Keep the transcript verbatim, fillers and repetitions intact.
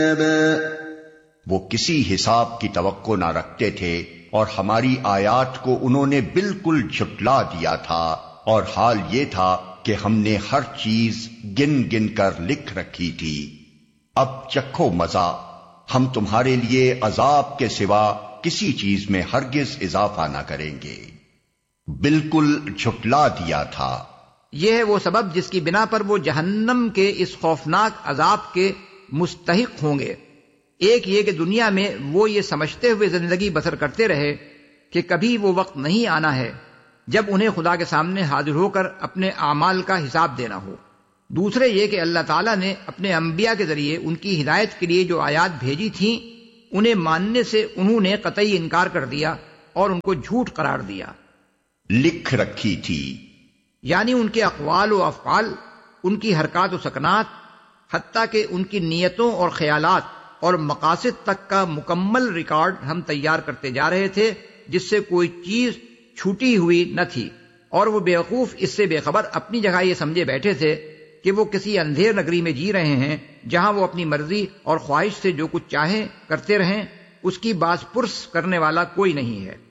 وہ کسی حساب کی توقع نہ رکھتے تھے اور ہماری آیات کو انہوں نے بالکل جھٹلا دیا تھا، اور حال یہ تھا کہ ہم نے ہر چیز گن گن کر لکھ رکھی تھی۔ اب چکھو مزہ، ہم تمہارے لیے عذاب کے سوا کسی چیز میں ہرگز اضافہ نہ کریں گے۔ بالکل جھٹلا دیا تھا۔ یہ ہے وہ سبب جس کی بنا پر وہ جہنم کے اس خوفناک عذاب کے مستحق ہوں گے۔ ایک یہ کہ دنیا میں وہ یہ سمجھتے ہوئے زندگی بسر کرتے رہے کہ کبھی وہ وقت نہیں آنا ہے جب انہیں خدا کے سامنے حاضر ہو کر اپنے اعمال کا حساب دینا ہو۔ دوسرے یہ کہ اللہ تعالیٰ نے اپنے انبیاء کے ذریعے ان کی ہدایت کے لیے جو آیات بھیجی تھیں انہیں ماننے سے انہوں نے قطعی انکار کر دیا اور ان کو جھوٹ قرار دیا۔ لکھ رکھی تھی یعنی ان کے اقوال و افعال، ان کی حرکات و سکنات، حتیٰ کہ ان کی نیتوں اور خیالات اور مقاصد تک کا مکمل ریکارڈ ہم تیار کرتے جا رہے تھے، جس سے کوئی چیز چھوٹی ہوئی نہ تھی، اور وہ بیوقوف اس سے بے خبر اپنی جگہ یہ سمجھے بیٹھے تھے کہ وہ کسی اندھیر نگری میں جی رہے ہیں جہاں وہ اپنی مرضی اور خواہش سے جو کچھ چاہیں کرتے رہیں، اس کی باز پرس کرنے والا کوئی نہیں ہے۔